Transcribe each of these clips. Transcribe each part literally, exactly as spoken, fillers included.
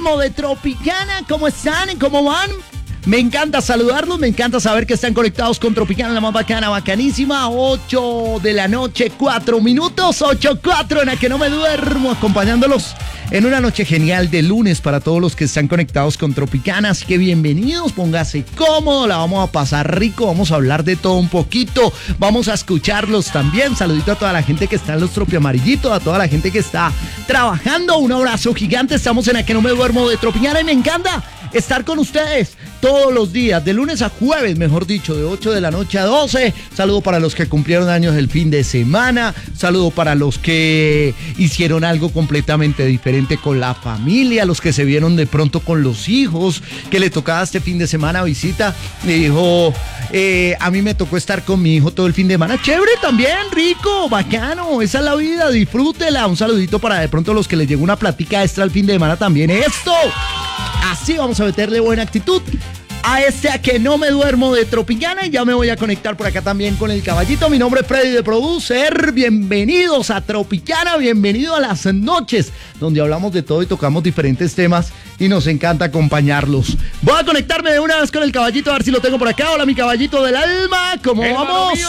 duermo de Tropicana. ¿Cómo están? ¿Cómo van? Me encanta saludarlos, me encanta saber que están conectados con Tropicana, la más bacana, bacanísima. ocho de la noche, cuatro minutos, ocho cuatro en la que no me duermo, acompañándolos en una noche genial de lunes para todos los que están conectados con Tropicana. Así que bienvenidos, póngase cómodo, la vamos a pasar rico, vamos a hablar de todo un poquito, vamos a escucharlos también. Saludito a toda la gente que está en los Tropiamarillitos, a toda la gente que está trabajando, un abrazo gigante. Estamos en la que no me duermo de Tropicana y me encanta estar con ustedes todos los días, de lunes a jueves, mejor dicho, de ocho de la noche a doce. Saludo para los que cumplieron años el fin de semana, saludo para los que hicieron algo completamente diferente con la familia, los que se vieron de pronto con los hijos, que le tocaba este fin de semana visita. Me dijo, eh, a mí me tocó estar con mi hijo todo el fin de semana. Chévere también, rico, bacano, esa es la vida, disfrútela. Un saludito para de pronto los que les llegó una platica extra al fin de semana también. Esto, así vamos a meterle buena actitud a este a que no me duermo de Tropicana. Y ya me voy a conectar por acá también con el caballito. Mi nombre es Freddy de Producer. Bienvenidos a Tropicana, bienvenido a las noches donde hablamos de todo y tocamos diferentes temas y nos encanta acompañarlos. Voy a conectarme de una vez con el caballito, a ver si lo tengo por acá. Hola, mi caballito del alma, ¿cómo vamos? Mío.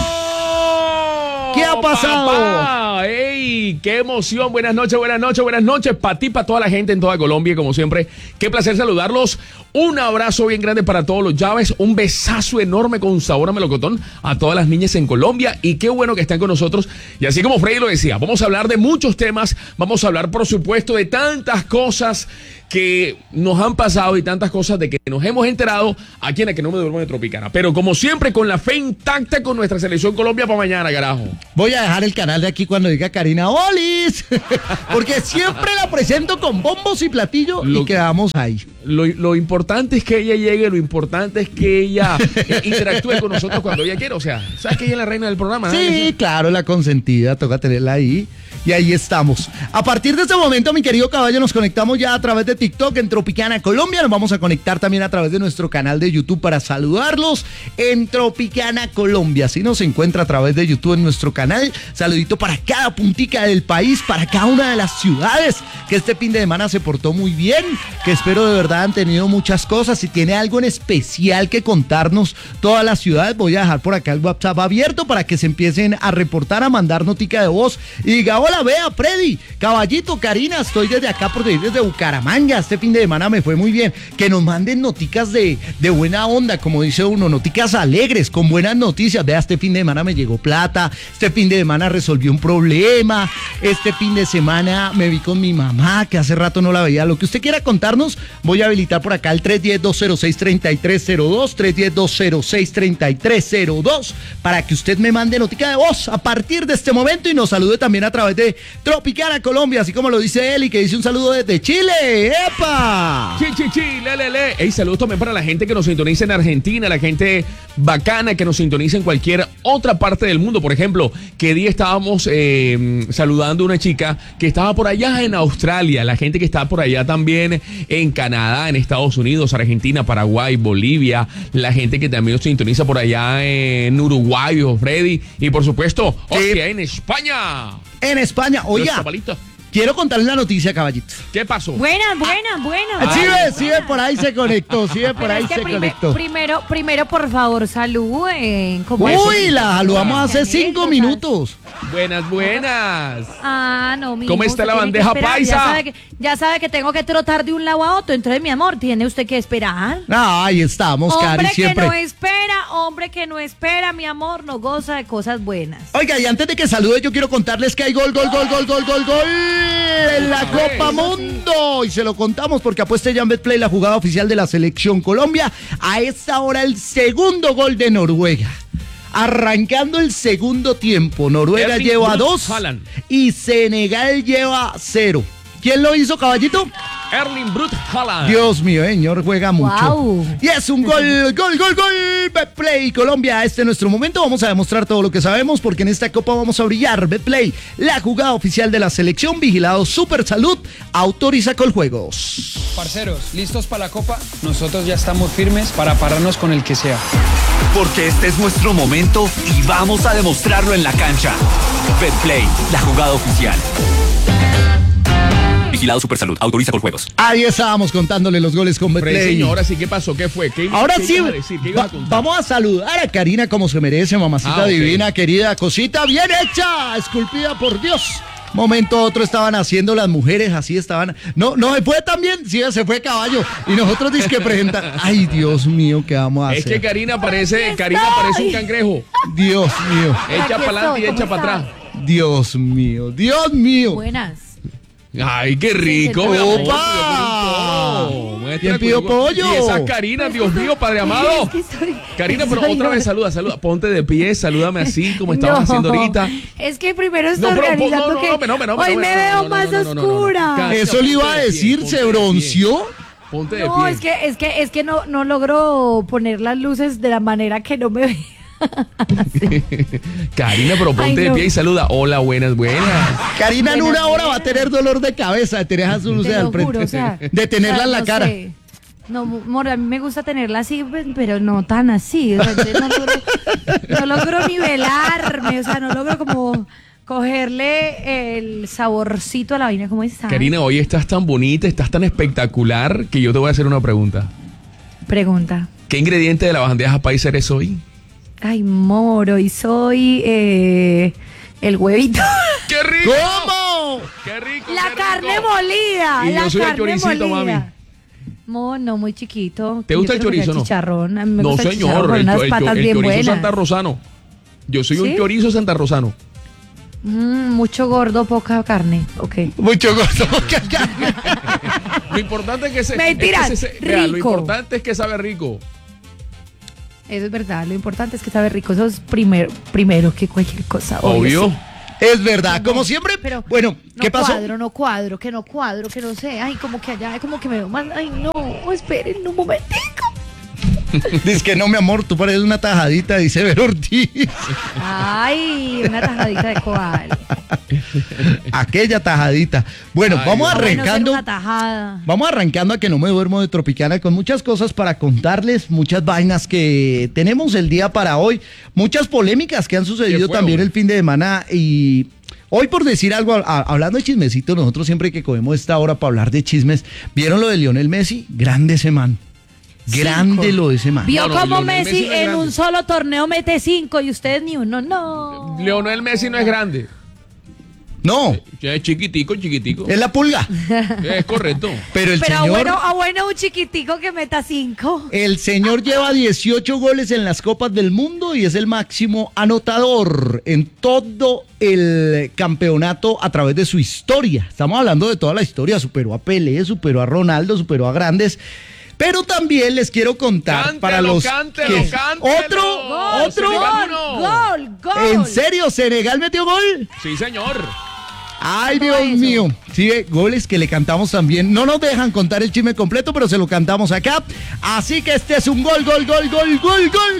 ¿Qué ha pasado? Papá, ¡ey! ¡Qué emoción! Buenas noches, buenas noches, buenas noches para ti, para toda la gente en toda Colombia, como siempre. Qué placer saludarlos. Un abrazo bien grande para todos los llaves. Un besazo enorme con sabor a melocotón a todas las niñas en Colombia. Y qué bueno que están con nosotros. Y así como Freddy lo decía, vamos a hablar de muchos temas. Vamos a hablar, por supuesto, de tantas cosas que nos han pasado y tantas cosas de que nos hemos enterado aquí en la que no me duermo de Tropicana. Pero como siempre, con la fe intacta con nuestra selección Colombia para mañana, carajo. Voy a dejar el canal de aquí cuando diga Karina Olis, porque siempre la presento con bombos y platillos lo, y quedamos ahí. Lo, lo importante es que ella llegue, lo importante es que ella interactúe con nosotros cuando ella quiera. O sea, ¿sabes que ella es la reina del programa? Sí, ¿no? Claro, la consentida, toca tenerla ahí. Y ahí estamos. A partir de este momento, mi querido caballo, nos conectamos ya a través de TikTok en Tropicana Colombia. Nos vamos a conectar también a través de nuestro canal de YouTube para saludarlos en Tropicana Colombia. Así nos encuentra a través de YouTube en nuestro canal. Saludito para cada puntica del país, para cada una de las ciudades que este fin de semana se portó muy bien, que espero de verdad han tenido muchas cosas. Si tiene algo en especial que contarnos todas las ciudades, voy a dejar por acá el WhatsApp abierto para que se empiecen a reportar, a mandar notica de voz y diga, hola, vea, Freddy, caballito, Karina, estoy desde acá por desde Bucaramanga, este fin de semana me fue muy bien. Que nos manden noticas de, de buena onda, como dice uno, noticas alegres, con buenas noticias. Vea, este fin de semana me llegó plata, este fin de semana resolví un problema, este fin de semana me vi con mi mamá, que hace rato no la veía. Lo que usted quiera contarnos, voy a habilitar por acá el tres uno cero, dos cero seis, tres tres cero dos, tres uno cero, dos cero seis, tres tres cero dos, para que usted me mande notica de voz a partir de este momento y nos salude también a través de Tropicana Colombia, así como lo dice él y que dice un saludo desde Chile. ¡Epa! Chi, chi, chi, le, le, le. Ey, saludos también para la gente que nos sintoniza en Argentina, la gente bacana que nos sintoniza en cualquier otra parte del mundo. Por ejemplo, que día estábamos eh, saludando a una chica que estaba por allá en Australia, la gente que está por allá también en Canadá, en Estados Unidos, Argentina, Paraguay, Bolivia, la gente que también nos sintoniza por allá en Uruguay, Freddy, y por supuesto, sí, hostia, en España. En España, oiga, quiero contarles la noticia, caballito. ¿Qué pasó? Buenas, buenas, buenas. Ah, sí, ve, sí, ve, por ahí se conectó, sí, ve, por ahí es que se prime, conectó. Primero, primero, por favor, saluden. Uy, la saludamos hace cinco minutos. Buenas, buenas. Ah, no, mi ¿Cómo hijo, está la usted tiene que bandeja esperar. paisa? Ya sabe, que, ya sabe que tengo que trotar de un lado a otro. Entonces, mi amor, tiene usted que esperar. Ah, ahí estamos, hombre Cari, siempre. Hombre que no espera, hombre que no espera, mi amor, no goza de cosas buenas. Oiga, y antes de que salude, yo quiero contarles que hay gol, gol, gol, gol, gol, gol, gol en la Copa Mundo. Y se lo contamos porque apuesta ya en Betplay, la jugada oficial de la Selección Colombia. A esta hora el segundo gol de Noruega. Arrancando el segundo tiempo, Noruega Erling lleva Braut dos Haaland. y Senegal lleva cero. ¿Quién lo hizo, caballito? Erling Braut Haaland. Dios mío, señor, juega mucho. Wow. Y es un gol, gol, gol, gol. Betplay Colombia, este es nuestro momento. Vamos a demostrar todo lo que sabemos porque en esta copa vamos a brillar. Betplay, la jugada oficial de la selección, vigilado Super Salud, autoriza Coljuegos. Parceros, ¿listos para la copa? Nosotros ya estamos firmes para pararnos con el que sea. Porque este es nuestro momento y vamos a demostrarlo en la cancha. Betplay, la jugada oficial. Vigilado Supersalud. Autoriza con juegos. Ahí estábamos contándole los goles con Freddy, Betplay. señora, sí, ¿qué pasó? ¿Qué fue? ¿Qué, Ahora qué sí, ibas a decir? ¿Qué ibas va- a contar? vamos a saludar a Karina como se merece, mamacita Ah, ok. divina, querida, cosita bien hecha, esculpida por Dios. Momento otro estaban haciendo las mujeres, así estaban. No, no se fue también, sí, se fue caballo. Y nosotros disque presentar. Ay, Dios mío, ¿qué vamos a Es hacer? que Karina parece, Aquí Karina estoy. parece un cangrejo. Dios mío, Echa Aquí para adelante y estoy, echa ¿cómo para está? atrás. Dios mío, Dios mío. Buenas. Ay, qué rico. Sí, mi amor. ¡Opa! Muestra ¿Quién el pidió culico. pollo? Y esa Karina, Dios mío, Padre amado. Es que estoy- Karina, pero estoy- otra vez saluda, saluda. Ponte de pie, salúdame así como estabas No, haciendo ahorita. Es que primero estoy No, pero, organizando no, no, que no, no, no, no, hoy no, me no, veo no, no, más no, no, no, no, no. oscura. Ca- Eso le iba a Ponte de decir, pie, se ponte de pie. bronceó. Ponte de No, pie. es que es que es que no no logro poner las luces de la manera que no me ve. Karina, pero ponte Ay, de no. pie y saluda. Hola, buenas, buenas. Karina en Buenas, una hora va a buenas. tener dolor de cabeza de tener a su luz Te al lo frente. juro, o sea, de tenerla o sea, en la no cara. sé. No, amor, a mí me gusta tenerla así, pues, pero no tan así. O sea, entonces no, logro, no logro nivelarme, o sea, no logro como cogerle el saborcito a la vaina. ¿Cómo está? Karina, hoy estás tan bonita, estás tan espectacular que yo te voy a hacer una pregunta. Pregunta. ¿Qué ingrediente de la bandeja paisa eres hoy? Ay, moro, y soy eh, el huevito. ¡Qué rico! ¿Cómo? ¡Qué rico! La qué carne rico! molida. Y yo la soy el carne choricito, molida. mami. Mono, muy chiquito. ¿Te Yo gusta el quiero que sea chorizo, no? chicharrón. A mí me No, gusta el chicharrón señor, con el, unas cho- el cho- patas el bien chorizo buenas. santarrosano. Yo soy un ¿Sí? chorizo santarrosano. Mm, mucho gordo, poca carne. Ok. Mucho gusto. Lo importante es que se. Mentira, es que se- vea, lo rico. importante es que sabe rico. Eso es verdad. Lo importante es que sabe rico. Eso es primero, primero que cualquier cosa. Obvio. sí. Es verdad, como siempre. Pero Bueno, ¿qué no pasó? cuadro, no cuadro, que no cuadro, que no sé. Ay, como que allá, como que me veo mal. Ay, no, esperen un momentico. Dice que no, mi amor, tú pareces una tajadita, dice Ver Ortiz. Ay, una tajadita de cuál. Aquella tajadita. Bueno, Ay, vamos Dios. Bueno, ser arrancando. una tajada. Vamos arrancando a que no me duermo de Tropicana con muchas cosas para contarles, muchas vainas que tenemos el día para hoy, muchas polémicas que han sucedido ¿Qué fue, también hombre? el fin de semana y hoy por decir algo, a- a- hablando de chismecito, nosotros siempre que cogemos esta hora para hablar de chismes, ¿vieron lo de Lionel Messi? Grande ese man. Grande Cinco. lo de ese man. Vio No, no, como Lionel Messi, Messi no es en grande. un solo torneo mete cinco y ustedes ni uno. No. Leonel Messi no es grande. No, Es chiquitico, chiquitico. es la pulga. Es correcto. Pero el Pero señor... bueno, ah, bueno, un chiquitico que meta cinco. El señor lleva dieciocho goles en las Copas del Mundo y es el máximo anotador en todo el campeonato a través de su historia. Estamos hablando de toda la historia. Superó a Pelé, superó a Ronaldo, superó a grandes. Pero también les quiero contar Cántelo, para los cántelo, que- cántelo. otro, Gol, otro. Senegal. Gol, uno. gol, gol. ¿En serio? ¿Senegal metió gol? Sí, señor. Ay, Todo Dios eso. mío. Sí, ve, goles que le cantamos también. No nos dejan contar el chisme completo, pero se lo cantamos acá. Así que este es un gol, gol, gol, gol, gol, gol,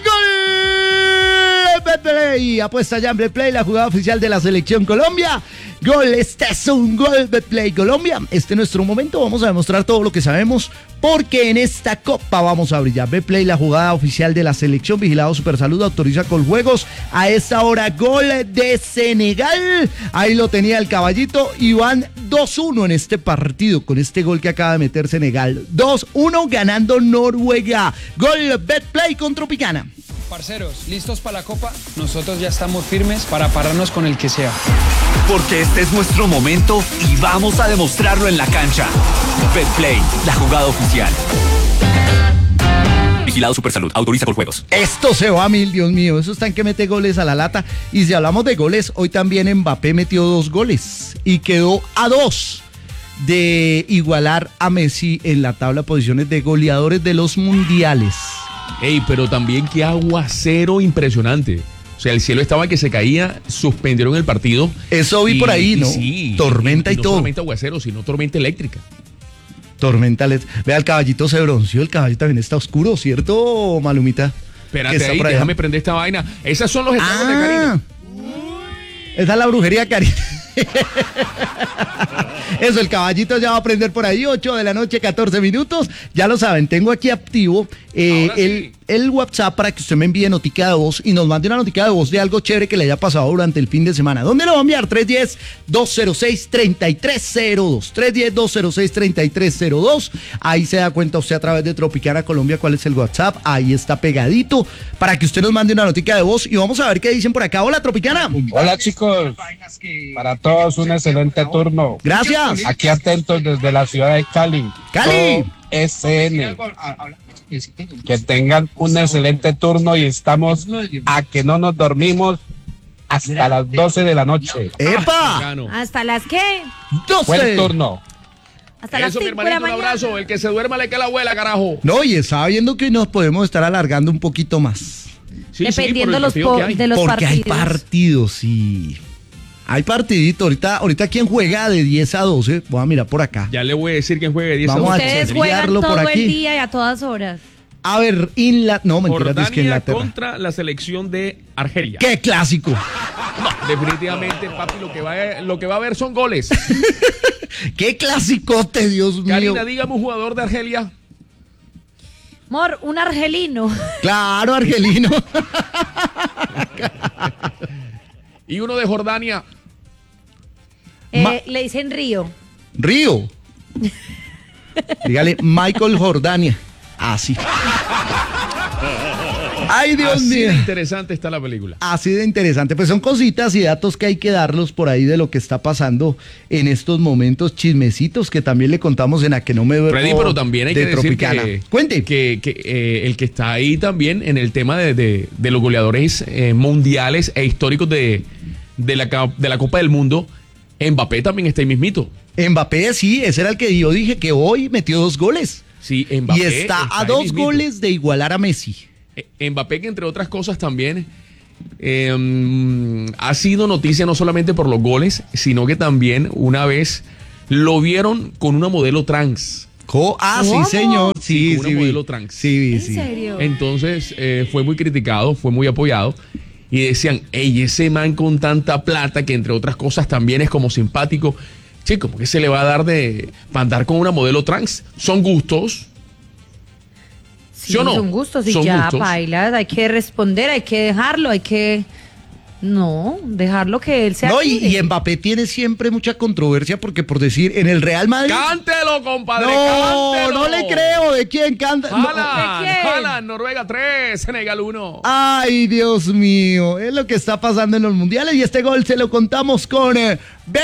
gol. Betplay. Apuesta ya en Betplay, la jugada oficial de la Selección Colombia. Gol, este es un gol, Betplay Colombia. Este es nuestro momento. Vamos a demostrar todo lo que sabemos, porque en esta copa vamos a brillar. Betplay, la jugada oficial de la Selección. Vigilado Supersalud, autoriza con juegos. A esta hora, gol de Senegal. Ahí lo tenía el caballito. Y van dos uno en este partido con este gol que acaba de meter Senegal. dos uno ganando Noruega. Gol Betplay con Tropicana. Parceros, ¿listos para la copa? Nosotros ya estamos firmes para pararnos con el que sea. Porque este es nuestro momento y vamos a demostrarlo en la cancha. Betplay, la jugada oficial. Vigilado Supersalud. Autoriza con juegos. Esto se va a mil, Dios mío. Eso está en que mete goles a la lata. Y si hablamos de goles, hoy también Mbappé metió dos goles y quedó a dos de igualar a Messi en la tabla de posiciones de goleadores de los mundiales. Ey, pero también qué aguacero impresionante. O sea, el cielo estaba que se caía, suspendieron el partido. Eso vi por ahí, y ¿no? sí, Tormenta y no todo. solamente aguacero, sino tormenta eléctrica. Tormenta. let- Vea, el caballito se bronceó. El caballito también está oscuro, ¿cierto, Malumita? Que Espérate está ahí, por allá. déjame prender esta vaina. Esos son los estragos de Ah, Karina. esa es la brujería, Karina. Eso, el caballito ya va a prender por ahí, ocho de la noche, catorce minutos. Ya lo saben, tengo aquí activo eh, Ahora el, sí. el WhatsApp para que usted me envíe notica de voz y nos mande una notica de voz de algo chévere que le haya pasado durante el fin de semana. ¿Dónde lo va a enviar? tres uno cero, dos cero seis, tres tres cero dos. tres uno cero, dos cero seis, tres tres cero dos. Ahí se da cuenta usted a través de Tropicana Colombia cuál es el WhatsApp. Ahí está pegadito para que usted nos mande una notica de voz y vamos a ver qué dicen por acá. Hola, Tropicana. Hola, chicos. Para todos un excelente turno. Gracias. Aquí atentos desde la ciudad de Cali. Cali. S N. Que tengan un excelente turno y estamos a que no nos dormimos hasta las doce de la noche. ¡Epa! ¿Hasta las qué? doce. Buen turno. Hasta las Eso, mi cinco de la hermanito, un mañana. abrazo. El que se duerma le cae la abuela, carajo. No, y estaba viendo que hoy nos podemos estar alargando un poquito más. Sí, Dependiendo sí, por el los partido po- que hay. de los Porque hay partidos. partidos, sí. Hay partidito. Ahorita, ahorita ¿quién juega de diez a doce? Voy a mirar por acá. Ya le voy a decir quién juegue diez a Vamos a doce. Ustedes juegan chequearlo por todo aquí. el día y a todas horas. A ver, Inla... No, mentiras, es que Jordania Inglaterra. contra la selección de Argelia. ¡Qué clásico! No, definitivamente, papi, lo que va a, lo que va a haber son goles. ¡Qué clasicote, Dios mío! Karina, dígame un jugador de Argelia. Mor, un argelino. Claro, argelino. Y uno de Jordania. Eh, Ma- le dicen Río. Río. Dígale Michael Jordania. Así. Ay, Dios Así mío. de interesante está la película. Así de interesante, pues son cositas y datos que hay que darlos por ahí de lo que está pasando en estos momentos, chismecitos que también le contamos en A Que No Me Duermo. Freddy, pero también hay de que decir Tropicana. que, Cuente. que, que, eh, el que está ahí también en el tema de, de- de los goleadores eh, mundiales e históricos de, de, la, ca- de la Copa del Mundo, Mbappé también está ahí mismito. Mbappé, sí, ese era el que yo dije que hoy metió dos goles. Sí, Mbappé y está, a ahí dos mismito. goles de igualar a Messi. Eh, Mbappé, que entre otras cosas también eh, mm, ha sido noticia no solamente por los goles, sino que también una vez lo vieron con una modelo trans. Co- ah, ¿Cómo? sí, señor. Sí, Con una sí, vi. modelo trans. Sí, vi, ¿En sí. serio? Entonces eh, fue muy criticado, fue muy apoyado. Y decían, ey, ese man con tanta plata, que entre otras cosas también es como simpático. Chico, ¿por qué se le va a dar de para andar con una modelo trans? Son gustos. Sí, ¿Sí o no? son gustos y Son ya, gustos. bailas, hay que responder, hay que dejarlo, hay que... No, dejarlo que él sea No, y, libre. y Mbappé tiene siempre mucha controversia porque por decir, en el Real Madrid... ¡Cántelo, compadre! No, cántelo. no le creo. ¿De quién canta? No. Haaland, ¿De quién? Haaland, Noruega tres, Senegal uno. Ay, Dios mío, es lo que está pasando en los mundiales y este gol se lo contamos con eh,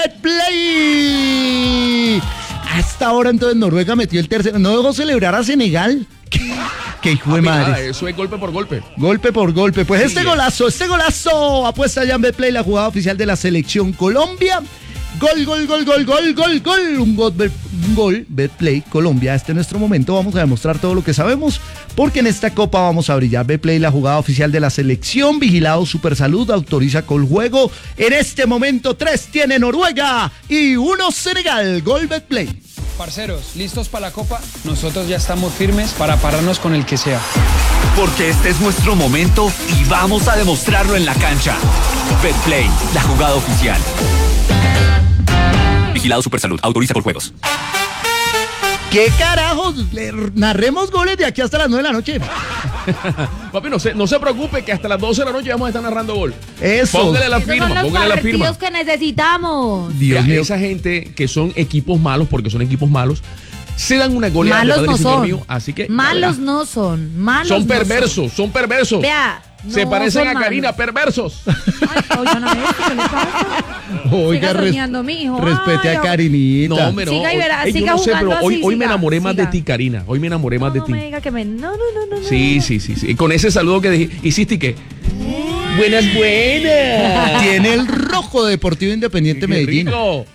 Betplay. Hasta ahora entonces Noruega metió el tercero. ¿No dejó celebrar a Senegal? ¿Qué, qué hijo de Papi, nada, madre? eso es golpe por golpe. Golpe por golpe. Pues este Sí. golazo, este golazo. Apuesta ya en Betplay, la jugada oficial de la selección Colombia. Gol, gol, gol, gol, gol, gol, gol. Un gol, Bet- un gol, Betplay Colombia. Este es nuestro momento. Vamos a demostrar todo lo que sabemos. Porque en esta copa vamos a brillar. Betplay, la jugada oficial de la selección. Vigilado Supersalud. Autoriza con juego. En este momento, tres tiene Noruega y uno Senegal. Gol Betplay. Parceros, ¿listos para la copa? Nosotros ya estamos firmes para pararnos con el que sea. Porque este es nuestro momento y vamos a demostrarlo en la cancha. Betplay, la jugada oficial. Vigilado Supersalud. Autoriza por juegos. ¿Qué carajos? Le narremos goles de aquí hasta las nueve de la noche. Papi, no se, no se preocupe que hasta las doce de la noche vamos a estar narrando gol. Eso. Póngale la Esos firma, son los póngale la firma. partidos que necesitamos. Dios Mira, mío. esa gente que son equipos malos, porque son equipos malos, se dan una goleada de Malos padre no y señor son. mío, así que Malos no son. Malos son no perversos, son perversos. Vea, se no parecen son a Karina, malos. perversos. Ay, oigan a esto, ¿qué le pasa? Oiga, Siga res- soñando, mijo. respete Ay, a oh. Carinita. No, hombre, no. Siga y hoy- verá, ey, yo siga no sé, jugando pero hoy, así, hoy me siga, enamoré más de siga. ti, Karina. Hoy me enamoré más No, de no ti. me diga que me... No, no, no, no. Sí, no. sí, sí, sí. Y con ese saludo que dije, hiciste y qué. Buenas, buenas. Tiene el rojo de Deportivo Independiente Qué Medellín. rico.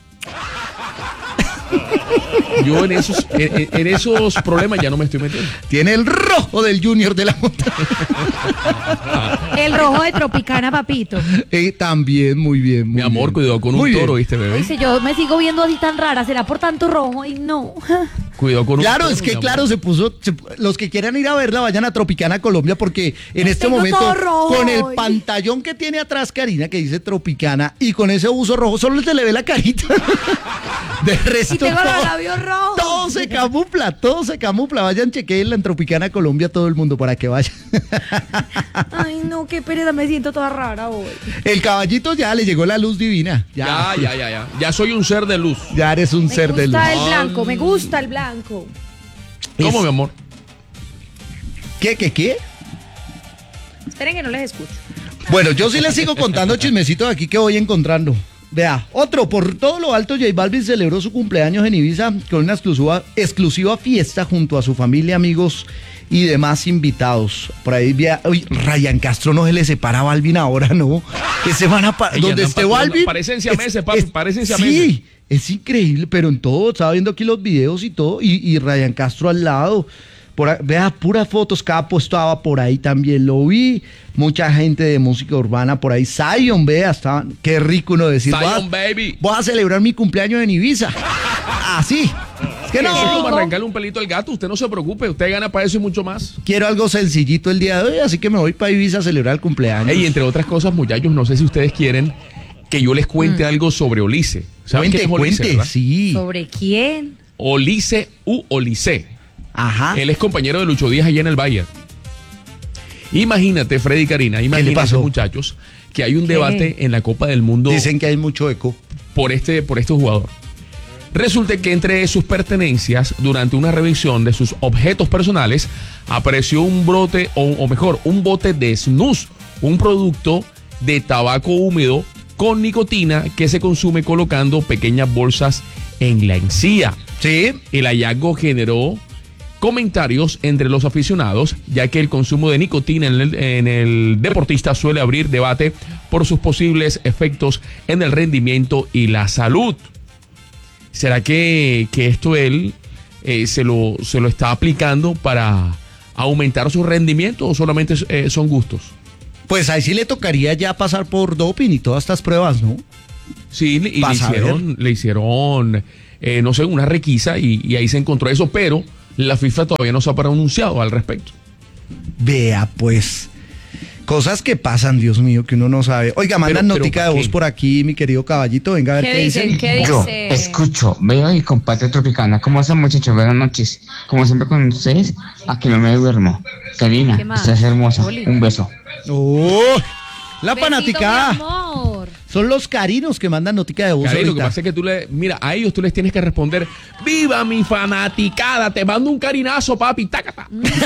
Yo en esos, en, en esos problemas ya no me estoy metiendo. Tiene el rojo del Junior de la Montaña. El rojo de Tropicana, papito. Eh, también, muy bien. Muy Mi amor, bien. cuidado con Muy un bien. toro, ¿viste, bebé? Dice, yo me sigo viendo así tan rara. ¿Será por tanto rojo? Y no. Cuidado con un Claro, toro, es que mi amor. claro, se puso, se- los que quieran ir a verla, vayan a Tropicana Colombia, porque en este Tengo momento, todo rojo con el hoy. pantallón que tiene atrás Karina, que dice Tropicana, y con ese buzo rojo, solo se le ve la carita. De resto, Y tengo los todo, labios rojos. todo se camufla, todo se camufla. Vayan, chequeen en Tropicana Colombia todo el mundo para que vayan. Ay, no, qué pereza, me siento toda rara hoy. El caballito ya le llegó la luz divina. Ya, Ya, ya, ya, ya. Ya soy un ser de luz. ya eres un Me ser de luz. gusta el blanco, me gusta el blanco. ¿Cómo, Es- mi amor? ¿Qué, qué, qué? Esperen que no les escucho. Bueno, yo sí les sigo contando chismecitos aquí que voy encontrando. Vea, otro, por todo lo alto, J Balvin celebró su cumpleaños en Ibiza con una exclusiva, exclusiva fiesta junto a su familia, amigos y demás invitados. Por ahí, vea, uy, Ryan Castro no se le separa a Balvin ahora, ¿no? Que se van a... pa- Ey, donde andan esté pateando, Balvin... parecen siameses, papi, parecen siameses. Sí, es increíble, pero en todo, estaba viendo aquí los videos y todo, y, y Ryan Castro al lado. Por, a- vea, puras fotos, Capo estaba por ahí también, lo vi. Mucha gente de música urbana por ahí. Zion, vea, estaba, qué rico uno decir. voy a- Zion, baby. Voy a celebrar mi cumpleaños en Ibiza. Así. Es que Eso es como no, arrancarle un pelito al gato. Usted no se preocupe. Usted gana para eso y mucho más. quiero algo sencillito el día de hoy, así que me voy para Ibiza a celebrar el cumpleaños. Ey, entre otras cosas, muchachos, no sé si ustedes quieren que yo les cuente algo sobre Olice. ¿Saben cuente, quién es Olice, cuente, verdad? sí. ¿Sobre quién? Olice u Olice. Ajá. Él es compañero de Lucho Díaz allá en el Bayern. Imagínate, Freddy y Karina, imagínate, pasó? muchachos, que hay un ¿Qué? debate en la Copa del Mundo Dicen que hay mucho eco. por este, por este jugador. Resulta que entre sus pertenencias, durante una revisión de sus objetos personales, apareció un brote, o, o mejor, un bote de snus, un producto de tabaco húmedo con nicotina que se consume colocando pequeñas bolsas en la encía. Sí. El hallazgo generó comentarios entre los aficionados, ya que el consumo de nicotina en el, en el deportista suele abrir debate por sus posibles efectos en el rendimiento y la salud. ¿Será que, que esto él eh, se, lo, se lo está aplicando para aumentar su rendimiento o solamente eh, son gustos? Pues ahí sí le tocaría ya pasar por doping y todas estas pruebas, ¿no? Sí, y le Vas a hicieron, le hicieron eh, no sé, una requisa y, y ahí se encontró eso, pero la FIFA todavía no se ha pronunciado al respecto. Vea, pues. Cosas que pasan, Dios mío, que uno no sabe. Oiga, mandan Pero- pero notica de ¿para voz qué? por aquí, mi querido caballito. Venga a ver ¿Qué qué, dicen? dicen. ¿Qué Yo dice? escucho, veo y comparto Tropicana. ¿Cómo están, muchachos? Buenas noches. Como siempre con ustedes, aquí no me duermo. Karina, ¿Qué más? estás hermosa. Oli. Un beso. Oh, la Besito, fanaticada. mi amor. Son los carinos que mandan notica de voz. Cari, lo que ahorita. pasa es que tú le, mira, a ellos tú les tienes que responder, ¡viva mi fanaticada! Te mando un carinazo, papi, tácata.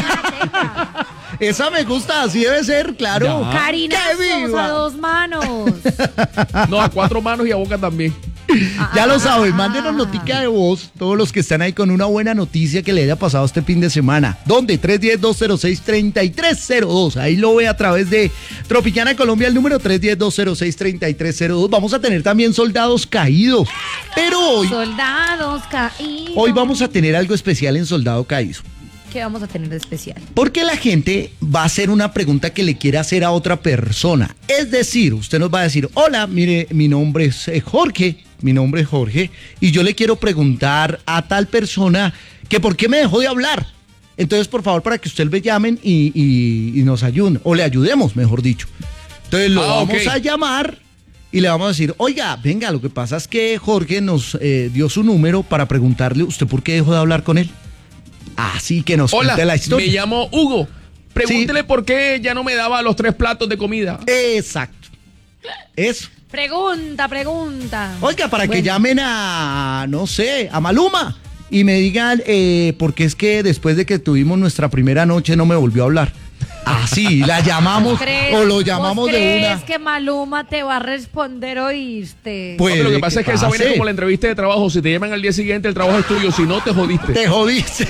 Esa me gusta, así debe ser, claro. Ya. Carinazos ¡Que viva! a dos manos. No, a cuatro manos y a boca también. Ya lo saben, Ah. mándenos notica de voz, todos los que están ahí con una buena noticia que le haya pasado este fin de semana. ¿Dónde? tres uno cero, dos cero seis, tres tres cero dos. Ahí lo ve a través de Tropicana Colombia, el número tres uno cero, dos cero seis, tres tres cero dos. Vamos a tener también soldados caídos. Pero hoy, Soldados caídos. hoy vamos a tener algo especial en Soldado Caído. ¿Qué vamos a tener de especial? Porque la gente va a hacer una pregunta que le quiere hacer a otra persona. Es decir, usted nos va a decir, hola, mire, mi nombre es eh, Jorge, mi nombre es Jorge, y yo le quiero preguntar a tal persona que por qué me dejó de hablar. Entonces, por favor, para que usted le llamen y, y- y nos ayuden, o le ayudemos, mejor dicho. Entonces lo Ah, vamos ok. a llamar y le vamos a decir, oiga, venga, lo que pasa es que Jorge nos eh, dio su número para preguntarle, ¿usted por qué dejó de hablar con él? Así que nos Hola, cuente la historia. me llamo Hugo. Pregúntele por qué ya no me daba los tres platos de comida. Exacto. Eso. Pregunta, pregunta. Oiga, para que Bueno. llamen a, no sé, a Maluma y me digan, eh, porque es que después de que tuvimos nuestra primera noche no me volvió a hablar. Así, la llamamos ¿Crees- o lo vos llamamos de crees una. que Maluma te va a responder, oíste? Pues, No, pero lo que pasa es que esa vaina es pase. como la entrevista de trabajo. Si te llaman al día siguiente, el trabajo es tuyo. Si no, te jodiste. Te jodiste.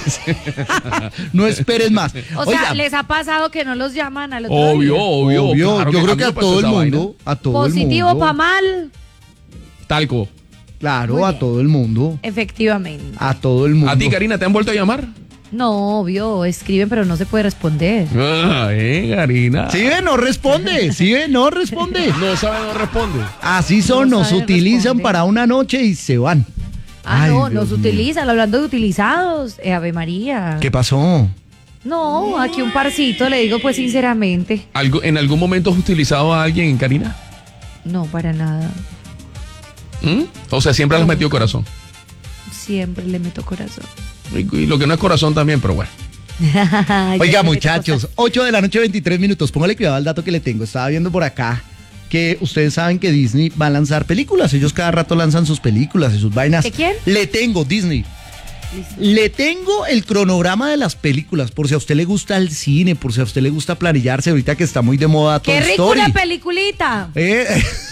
No esperes más. o sea, Oiga, ¿les ha pasado que no los llaman al otro Obvio, día? obvio. obvio, claro yo creo mí que me a pasó todo el esa vaina. mundo, a todo el Positivo mundo. para mal, Talco. Claro, Muy a bien. todo el mundo. efectivamente. A todo el mundo. ¿A ti, Karina, te han vuelto a llamar? No, obvio, escriben pero no se puede responder. Ah, eh, Karina. Si ve, no responde. Si ve, no responde. No sabe, no responde. Así son, No nos sabe utilizan responder. para una noche y se van. Ah, Ay, no, Dios nos mío. utilizan, hablando de utilizados, eh, Ave María. ¿Qué pasó? No, aquí un parcito, le digo pues sinceramente. ¿Algo, ¿En algún momento has utilizado a alguien, Karina? No, para nada. ¿Mm? O sea, siempre le has metido corazón. Siempre le meto corazón. Y, y lo que no es corazón también, pero bueno. Ya Oiga, le meto muchachos, cosas. ocho de la noche, veintitrés minutos. Póngale cuidado al dato que le tengo. Estaba viendo por acá que ustedes saben que Disney va a lanzar películas. Ellos cada rato lanzan sus películas y sus vainas. ¿De quién? Le tengo, Disney. Le tengo el cronograma de las películas, por si a usted le gusta el cine, por si a usted le gusta planillarse, ahorita que está muy de moda Toy ¡Qué rico Story. una peliculita! Eh,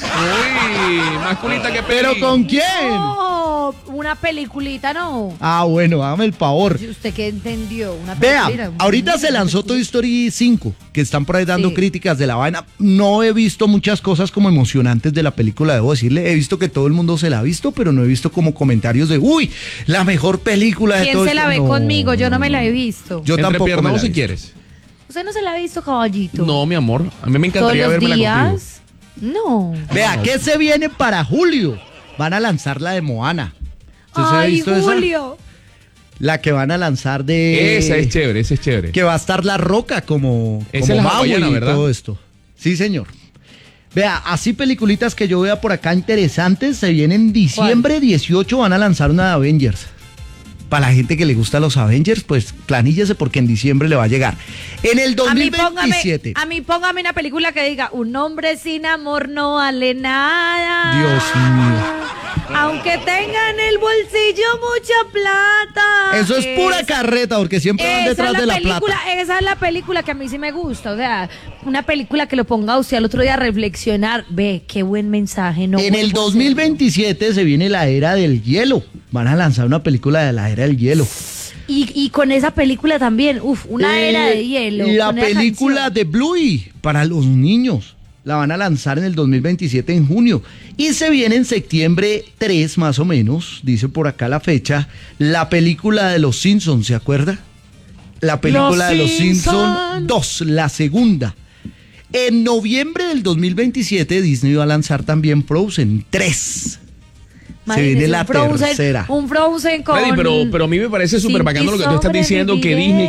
Uy, más culita que peli. ¿Pero con quién? No, una peliculita no. Ah, bueno, hágame el favor. Si ¿Usted qué entendió? Una Vea, peliculita. ahorita se lanzó Toy Story cinco, que están por ahí dando Sí. críticas de la vaina. No he visto muchas cosas como emocionantes de la película, debo decirle. He visto que todo el mundo se la ha visto, pero no he visto como comentarios de, uy, la mejor película de ¿Quién Toy se la Story". ve No, conmigo? Yo no me la he visto. Yo tampoco me la Entrepiernados he si visto. quieres. ¿Usted no se la ha visto, caballito? No, mi amor. A mí me ¿Todos encantaría los vermela contigo. días? No. Vea, ¿qué se viene para julio? Van a lanzar la de Moana. ¿Usted se ha Ay, visto esa? Julio. La que van a lanzar de... Esa es chévere, esa es chévere. Que va a estar La Roca como, Esa como es la Maui hawaiana, y ¿verdad? todo esto. Sí, señor. Vea, así peliculitas que yo vea por acá interesantes, se vienen diciembre dieciocho, van a lanzar una de Avengers. Para la gente que le gusta los Avengers, pues planíllese porque en diciembre le va a llegar. En el A mí, póngame, dos mil veintisiete. a mí póngame una película que diga, un hombre sin amor no vale nada. Dios mío. Aunque tenga en el bolsillo mucha plata. Eso es pura carreta, porque siempre van Esa detrás es la de la película, plata. esa es la película que a mí sí me gusta. O sea, una película que lo ponga a usted al otro día a reflexionar. Ve, qué buen mensaje. No En el vuelvo a dos mil hacerlo. veintisiete se viene la era del hielo. Van a lanzar una película de la era del hielo. Y, y con esa película también, uf, una Eh, era de hielo. La con esa película canción. de Bluey para los niños. La van a lanzar en el dos mil veintisiete en junio. Y se viene en septiembre tres más o menos, dice por acá la fecha, la película de los Simpsons, ¿se acuerda? La película Los de los Simpsons Simpson. dos, la segunda. En noviembre del dos mil veintisiete Disney va a lanzar también Frozen tres. Se viene Imagínese, la un Frozen, tercera. Un Frozen con... Freddy, pero, pero a mí me parece súper bacano lo que tú estás Cinti diciendo, que sobreviviré. Disney